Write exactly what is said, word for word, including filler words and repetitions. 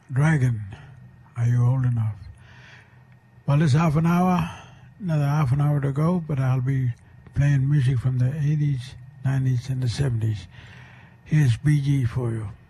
Dragon, are you old enough? Well, it's half an hour, another half an hour to go, but I'll be playing music from the eighties, nineties, and the seventies. Here's Bee Gees for you.